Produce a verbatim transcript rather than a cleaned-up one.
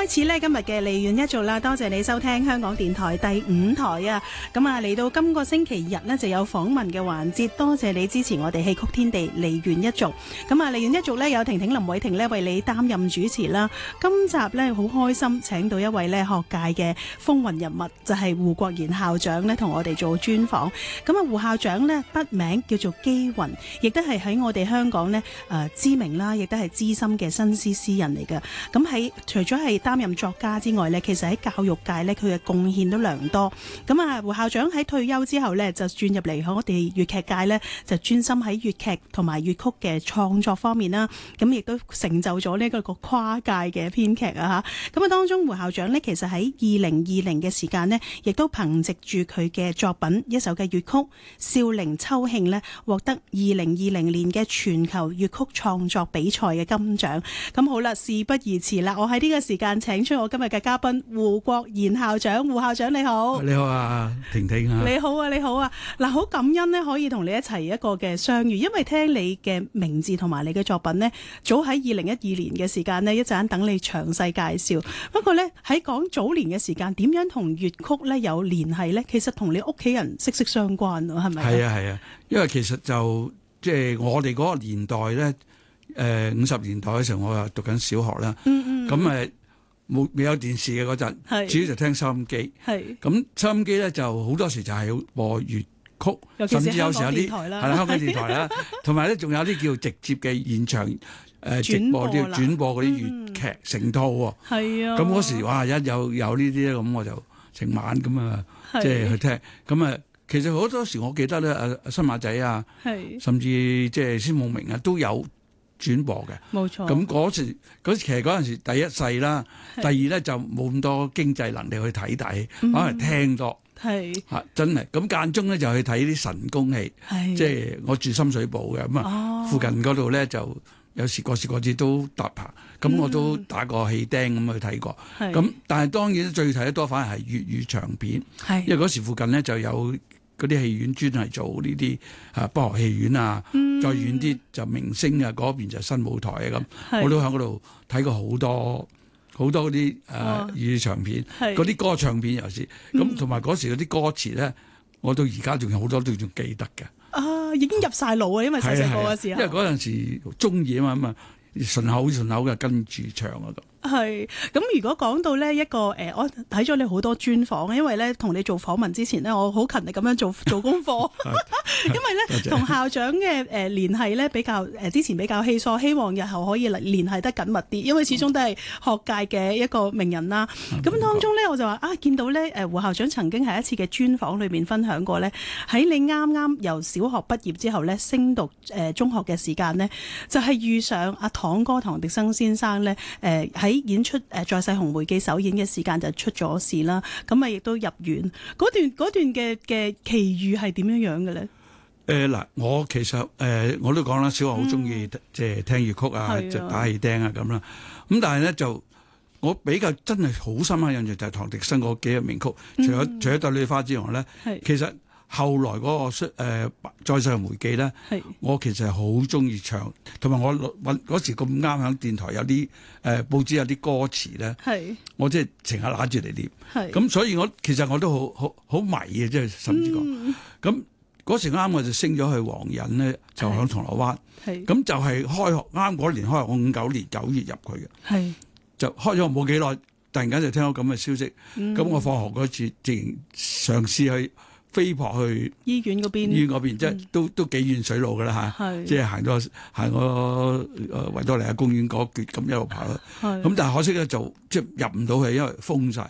開始呢，今日嘅離遠一族啦，多謝你收聽香港電台第五台啊！咁啊，嚟到今個星期日呢，就有訪問嘅環節，多謝你支持我哋戲曲天地離遠一族。咁啊，離遠一族呢，有婷婷林偉婷呢為你擔任主持啦。今集呢，好開心請到一位呢學界嘅風雲人物，就係胡國賢校長呢同我哋做專訪。咁啊，胡校長呢，筆名叫做基雲，亦都係喺我哋香港呢誒、呃、知名啦，亦都係資深嘅新詩詩人嚟嘅。咁喺除咗係擔任作家之外呢，其實喺教育界呢，佢嘅貢獻都良多。咁啊，胡校長喺退休之後呢，就轉入嚟我哋粵劇界呢，就專心喺粵劇同埋粵曲嘅創作方面啦。咁亦都成就咗呢一個跨界嘅編劇啊嚇。咁啊，當中胡校長呢，其實喺二零二零嘅時間呢，亦都憑藉住佢嘅作品一首嘅粵曲《少陵秋興》呢，獲得二零二零年嘅全球粵曲創作比賽嘅金獎。咁好啦，事不宜遲啦，我喺呢個時間請出我今日嘅嘉賓胡國賢校長。胡校長你好。 你好啊，婷婷啊。 你好啊，你好啊。嗱，好感恩呢，可以同你一齊一個嘅相遇，因為聽你嘅名字同埋你嘅作品呢，早喺二零一二年嘅時間呢，一陣等你詳細介紹。不過呢，喺講早年嘅時間，點樣同粵曲呢有聯繫呢？其實同你屋企人息息相關咯，係咪？ 係啊係啊，因為其實就即係、就是、我哋嗰個年代呢。誒五十年代嘅時候，我又讀緊小學啦。咁誒冇未有電視嘅嗰陣，主要就聽收音機。咁收音機咧就好多時就係播粵曲，甚至有時有啲係啦香港電台啦，同埋咧仲有啲叫直接嘅現場誒、呃、直播啲轉播嗰啲粵劇、嗯、成套喎。係啊。咁嗰時哇一有有呢啲咧，咁我就成晚咁啊，即係去聽。咁啊，其實好多時我記得咧，阿新馬仔啊，甚至即係孫夢明啊都有轉播嘅，冇錯。咁嗰時嗰其實嗰陣時第一世啦，第二咧就冇咁多經濟能力去睇大戲，可能聽多係嚇、啊、真係。咁間中咧就去睇啲神功戲，即係我住深水埗嘅咁啊，哦、附近嗰度咧就有時過時過節都搭棚，咁我都打過戲釘咁去睇過。咁但係當然最睇得多反而係粵語長片，因為嗰時附近咧就有嗰啲戲院專係做呢啲啊，北河戲院啊，嗯、再遠啲就明星啊，嗰邊就新舞台啊咁，我都喺嗰度睇過好多好多嗰啲誒粵語長片，嗰啲歌唱片尤其是咁，同埋嗰時嗰啲歌詞咧，我到而家仲有好多都仲記得嘅。啊，已經入晒腦啊，因為細細個嘅時候，因為嗰陣時中意啊嘛，咁啊順口順口嘅跟住唱嗰度。係咁，如果講到呢一個誒、呃，我睇咗你好多專訪，因為咧同你做訪問之前呢，我好勤力咁樣做做功課，因為咧同校長嘅誒聯繫咧比較誒、呃、之前比較稀疏，希望日後可以聯繫得緊密啲，因為始終都係學界嘅一個名人啦。咁、嗯、當中咧我就話啊，見到咧誒胡校長曾經喺一次嘅專訪裏面分享過咧，喺你啱啱由小學畢業之後咧升讀誒、呃、中學嘅時間呢，就係、是、遇上阿堂哥唐滌生先生咧誒喺演出誒《再世紅梅記》首演嘅時間就出咗事啦，咁啊亦都入院。嗰段嗰段嘅嘅奇遇係點樣樣嘅咧？誒嗱、呃，我其實誒、呃、我都講啦，小學好中意即係聽粵曲啊，就、嗯、打戲釘啊咁啦。咁但係咧就我比較真係好深刻印象就係唐滌生嗰幾個名曲，除咗、嗯、除咗《對女花》之外咧，是其實。後來嗰、那個誒、呃《再世紅梅記》咧，是我其實係好中意唱，同埋我揾嗰時咁啱喺電台有啲誒、呃、報紙有啲歌詞咧，是我即係成日揦住嚟念，咁是所以我其實我都好好好迷嘅，即係甚至講，咁嗰、嗯、時啱我就升咗去黃隱咧，就喺銅鑼灣，咁就係開學啱嗰年開學，我五九年九月入去嘅，是就開咗冇幾耐，突然間就聽到咁嘅消息，咁、嗯、我放學嗰次直情嘗試去。飛撲去醫院嗰邊，醫院嗰邊即係、嗯、都都幾遠水路㗎啦嚇，即係行咗行個維多利亞公園嗰橛咁一路跑啦。咁但係可惜咧就即係入唔到去，因為封晒。